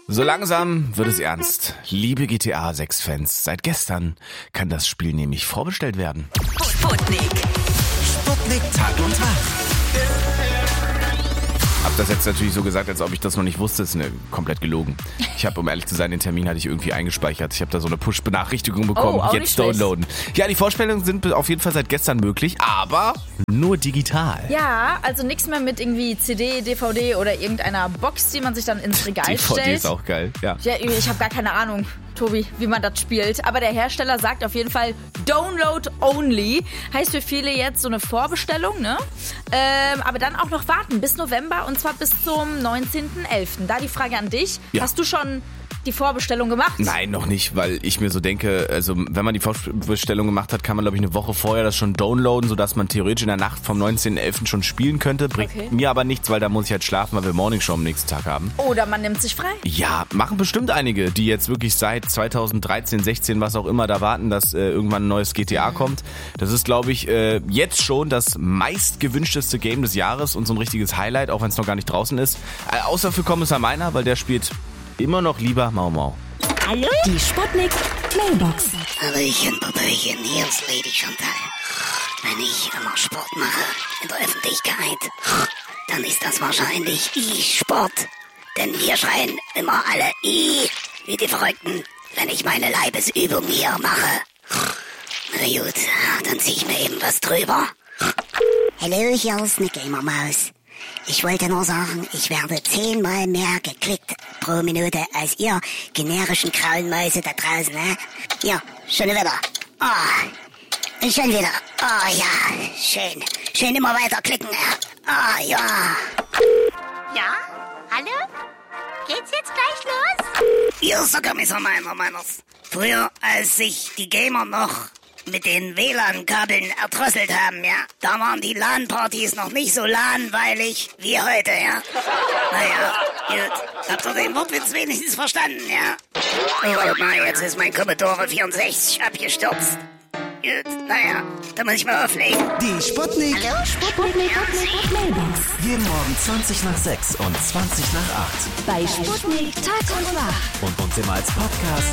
So langsam wird es ernst. Liebe GTA 6-Fans, seit gestern kann das Spiel nämlich vorbestellt werden. Sputnik. Sputnik Tag und Tag. Hab das jetzt natürlich so gesagt, als ob ich das noch nicht wusste. Das ist komplett gelogen. Ich habe, um ehrlich zu sein, den Termin hatte ich irgendwie eingespeichert. Ich habe da so eine Push-Benachrichtigung bekommen. auch Jetzt nicht schlecht. downloaden. Ja, die Vorstellungen sind auf jeden Fall seit gestern möglich, aber nur digital. Ja, also nichts mehr mit irgendwie CD, DVD oder irgendeiner Box, die man sich dann ins Regal DVD stellt. ist auch geil, ja. Ja, ich habe gar keine Ahnung, Tobi, wie man das spielt. Aber der Hersteller sagt auf jeden Fall Download Only. Heißt für viele jetzt so eine Vorbestellung, ne? Aber dann auch noch warten bis November und zwar bis zum 19.11. Da die Frage an dich. Ja. Hast du schon die Vorbestellung gemacht? Nein, noch nicht, weil ich mir so denke, also wenn man die Vorbestellung gemacht hat, kann man glaube ich eine Woche vorher das schon downloaden, sodass man theoretisch in der Nacht vom 19.11. schon spielen könnte. Bringt mir aber nichts, weil da muss ich halt schlafen, weil wir Morning Show am nächsten Tag haben. Oder man nimmt sich frei. Ja, machen bestimmt einige, die jetzt wirklich seit 2013, 16, was auch immer, da warten, dass irgendwann ein neues GTA kommt. Das ist, glaube ich, jetzt schon das meistgewünschteste Game des Jahres und so ein richtiges Highlight, auch wenn es noch gar nicht draußen ist. Außer für Kommissar Meiner, weil der spielt immer noch lieber Mau Mau. Hallo? Die Sputnik Mailbox. Hallöchen, Popöchen, hier ist Lady Chantal. Wenn ich immer Sport mache in der Öffentlichkeit, dann ist das wahrscheinlich E-Sport. Denn wir schreien immer alle I wie die Verrückten, wenn ich meine Leibesübung hier mache. Na gut, dann zieh ich mir eben was drüber. Hallo, hier ist eine Gamermaus. Ich wollte nur sagen, ich werde 10-mal mehr geklickt pro Minute als ihr generischen grauen Mäuse da draußen, ne? Ja, schon wieder. Oh, schon wieder. Oh ja, schön. Schön immer weiter klicken. Oh ja. Ja? Hallo? Geht's jetzt gleich los? Hier ist der Kommissar Meiners. Früher, als sich die Gamer noch mit den WLAN-Kabeln erdrosselt haben, ja, da waren die LAN-Partys noch nicht so LAN-weilig wie heute, ja. Naja, gut. Habt ihr den Wortwitz wenigstens verstanden, ja? Oh, na, jetzt ist mein Commodore 64 abgestürzt. Gut, naja, da muss ich mal auflegen. Die Sputnik. Hallo, Sputnik Mailbox. Jeden Morgen 20 nach 6 und 20 nach 8. Bei Sputnik Tag und Tag. Und uns immer als Podcast